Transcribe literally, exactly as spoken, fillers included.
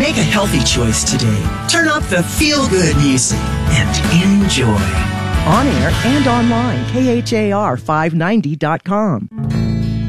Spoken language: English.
Make a healthy choice today. Turn up the feel-good music and enjoy. On air and online, K H A R five ninety dot com.